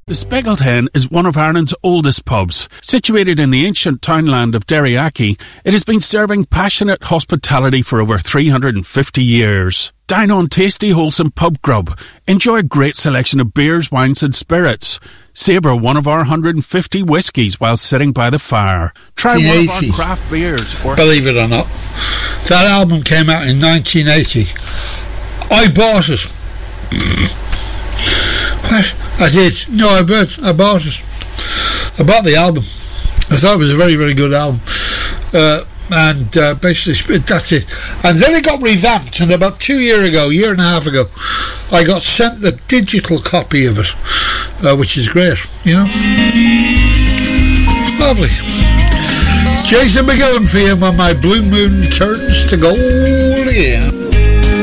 The Speckled Hen is one of Ireland's oldest pubs. Situated in the ancient townland of Derryackie, it has been serving passionate hospitality for over 350 years. Dine on tasty, wholesome pub grub. Enjoy a great selection of beers, wines and spirits. Savour one of our 150 whiskies while sitting by the fire. Try one of our craft beers. Believe it or not, that album came out in 1980. I bought it. What? I did. No, I bought it. I bought the album. I thought it was a very, very good album. Basically, that's it. And then it got revamped, and about year and a half ago, I got sent the digital copy of it, which is great, you know. Lovely. Jason McGowan for you when my blue moon turns to gold again.